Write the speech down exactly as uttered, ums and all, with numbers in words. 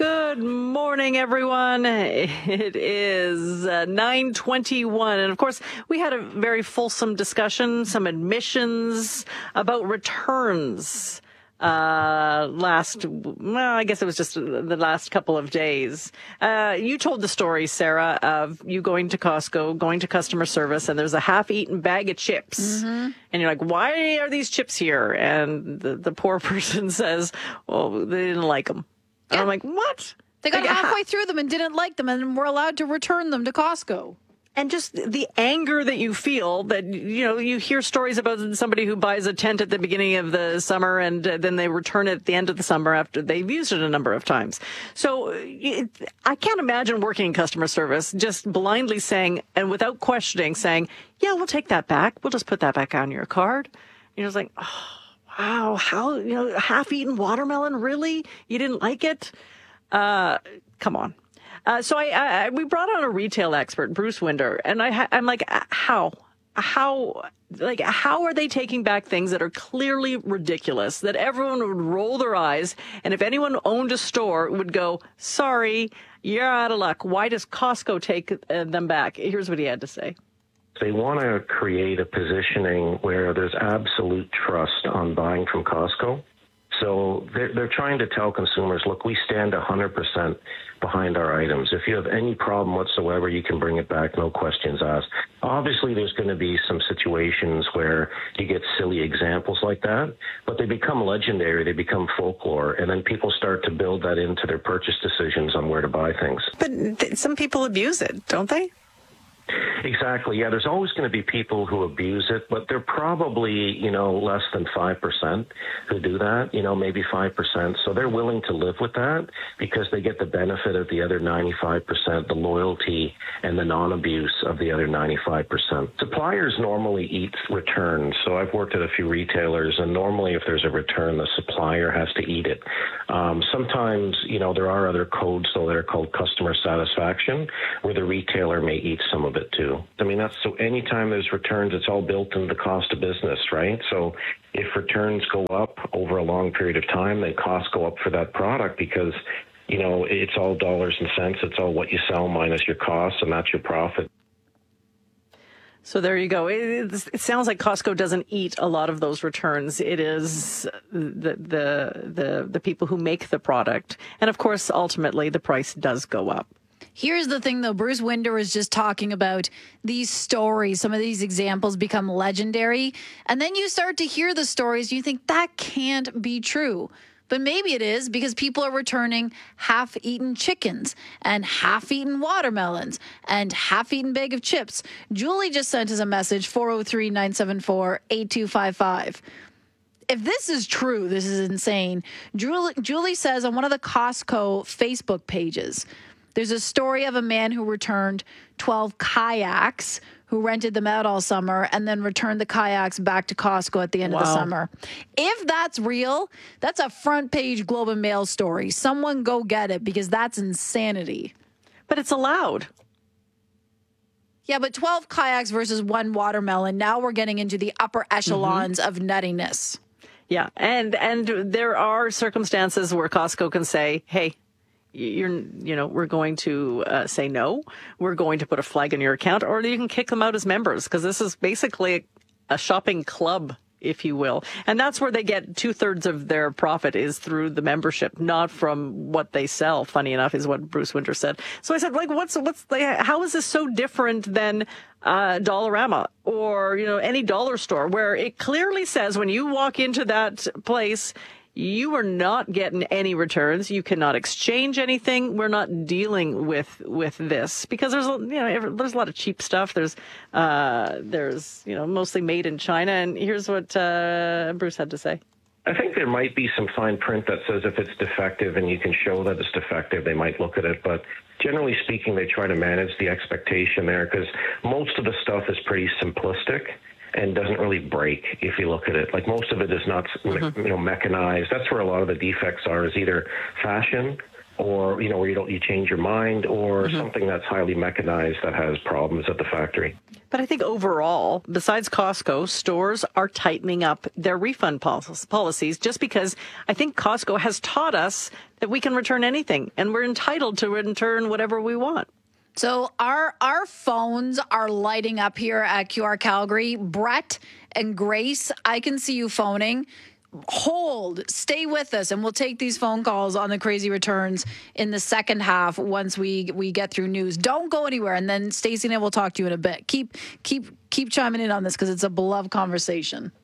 Good morning, everyone. It is uh, nine twenty-one. And of course, we had a very fulsome discussion, some admissions about returns uh, last, well, I guess it was just the last couple of days. Uh, you told the story, Sarah, of you going to Costco, going to customer service, and there's a half-eaten bag of chips. Mm-hmm. And you're like, why are these chips here? And the, the poor person says, well, they didn't like them. And I'm like, what? They got like, halfway through them and didn't like them, and were allowed to return them to Costco. And just the anger that you feel that, you know, you hear stories about somebody who buys a tent at the beginning of the summer and then they return it at the end of the summer after they've used it a number of times. So it, I can't imagine working in customer service just blindly saying, and without questioning, saying, yeah, we'll take that back. We'll just put that back on your card. You're just like, oh, wow, how, you know, half-eaten watermelon, really? You didn't like it? Uh, come on. Uh, so I, I, we brought on a retail expert, Bruce Winder, and I, I'm like, how, how, like, how are they taking back things that are clearly ridiculous, that everyone would roll their eyes, and if anyone owned a store would go, sorry, you're out of luck. Why does Costco take uh, them back? Here's what he had to say. They want to create a positioning where there's absolute trust on buying from Costco. So they're, they're trying to tell consumers, look, we stand one hundred percent behind our items. If you have any problem whatsoever, you can bring it back, no questions asked. Obviously, there's going to be some situations where you get silly examples like that, but they become legendary, they become folklore, and then people start to build that into their purchase decisions on where to buy things. But th- some people abuse it, don't they? Exactly. Yeah, there's always going to be people who abuse it, but they're probably, you know, less than five percent who do that, you know, maybe five percent. So they're willing to live with that because they get the benefit of the other ninety-five percent, the loyalty and the non-abuse of the other ninety-five percent. Suppliers normally eat returns. So I've worked at a few retailers, and normally if there's a return, the supplier has to eat it. Um, sometimes, you know, there are other codes, though, that are called customer satisfaction, where the retailer may eat some of it too. I mean, that's so anytime there's returns, it's all built into the cost of business, right? So if returns go up over a long period of time, then costs go up for that product because, you know, it's all dollars and cents. It's all what you sell minus your costs, and that's your profit. So there you go. It, it sounds like Costco doesn't eat a lot of those returns. It is the, the, the, the people who make the product. And of course, ultimately, the price does go up. Here's the thing, though. Bruce Winder is just talking about these stories. Some of these examples become legendary. And then you start to hear the stories. You think that can't be true. But maybe it is because people are returning half-eaten chickens and half-eaten watermelons and half-eaten bag of chips. Julie just sent us a message, four oh three, nine seven four, eight two five five. If this is true, this is insane. Julie, Julie says on one of the Costco Facebook pages, there's a story of a man who returned twelve kayaks, who rented them out all summer and then returned the kayaks back to Costco at the end wow. of the summer. If that's real, that's a front page Globe and Mail story. Someone go get it because that's insanity. But it's allowed. Yeah, but twelve kayaks versus one watermelon. Now we're getting into the upper echelons mm-hmm. of nuttiness. Yeah, and and there are circumstances where Costco can say, hey, You're, you know, we're going to uh, say no. We're going to put a flag in your account, or you can kick them out as members because this is basically a, a shopping club, if you will. And that's where they get two thirds of their profit is through the membership, not from what they sell. Funny enough, is what Bruce Winder said. So I said, like, what's what's the, how is this so different than uh, Dollarama or, you know, any dollar store where it clearly says when you walk into that place, you are not getting any returns. You cannot exchange anything. We're not dealing with with this because there's you know there's a lot of cheap stuff. There's uh, there's you know mostly made in China. And here's what uh, Bruce had to say. I think there might be some fine print that says if it's defective and you can show that it's defective, they might look at it. But generally speaking, they try to manage the expectation there because most of the stuff is pretty simplistic and doesn't really break if you look at it. Like most of it is not, mm-hmm. you know, mechanized. That's where a lot of the defects are, is either fashion or, you know, where you don't, you change your mind, or mm-hmm. something that's highly mechanized that has problems at the factory. But I think overall, besides Costco, stores are tightening up their refund policies just because I think Costco has taught us that we can return anything and we're entitled to return whatever we want. So our our phones are lighting up here at Q R Calgary. Brett and Grace, I can see you phoning. Hold, stay with us, and we'll take these phone calls on the Crazy Returns in the second half once we we get through news. Don't go anywhere, and then Stacey and I will talk to you in a bit. Keep keep keep chiming in on this because it's a beloved conversation.